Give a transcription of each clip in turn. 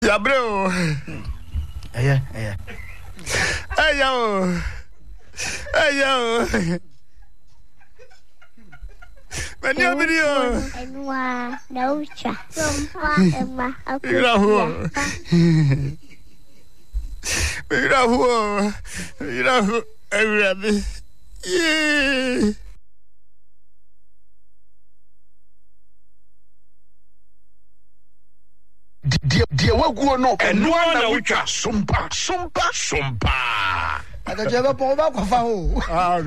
Ya bro. Aya. Mani video. Enwa daucha. Sompa ema aku. Mirahu. Everybody. Yeah. Dear waguo no and no na ucha sumpa. Adajaba po ba ko fa ho.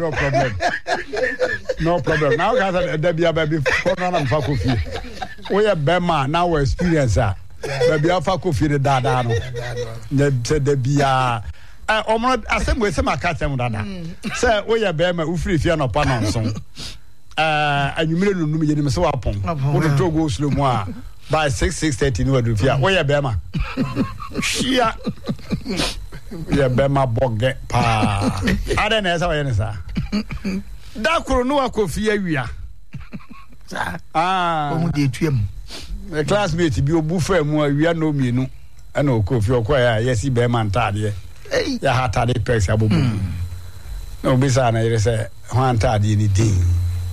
No problem. Now guys there be baby for na fa kofi. We ya bema now we experience ah. Baby afa kofi de dada no. De bia omo asem we se makata mu dada. Say we ya bema ufiri fie no pa no so. Anyumire nunum ye ni me se wapon. Wo do go slow mo a by 6:30 no adu fia. We ya bema. Shia. Ya bema boge pa. Ada na esa we ni sa. Da kuro no akofi awia. Omu de tuam. The classmate bi obufa mu awia no mienu. Ana okofi okoya yesi bema ntade. Ya hatade pex abobu. No bisa na yere se ho ntade ni din.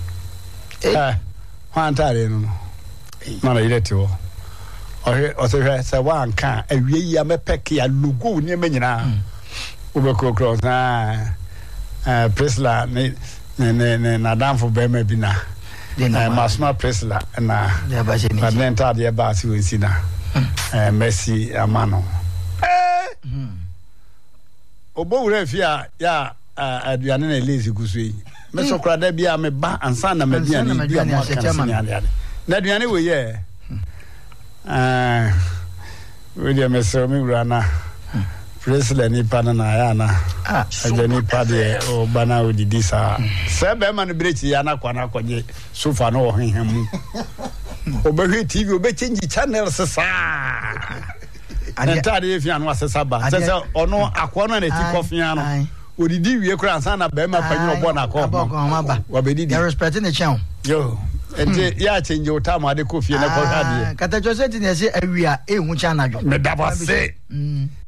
Ho ntade no. Na yere ti wo. O se wa nka awie ya mepeke ya logo ni menyina. Obeko cross na Presla na danfo bema bi na. Masma Presla na Badenta de Basi Winsina. Messi Amano. Obo refia ya aduane na elezi gusui. Me sokra da bia me ba ansa na maduane bia mo kan na aduane we ye. We dia me so mi urana. Presla ni pana na ya na. Ajani pade o bana odidi sa. Se be ma no brechi ya na kwana konye sofa no ohehemu. Obehwe TV obe change channel sesa. Antade efia no asesa ba. Se ono akwono na ti kofia no. Odidi wie kura ansa na be ma panyi obo na ko. Wabedidi. They respecting the channel. Yo. Ente ya change otama de kofia na ko hade. Kata Joseph ni se awia ehun channel jo. Me dabase.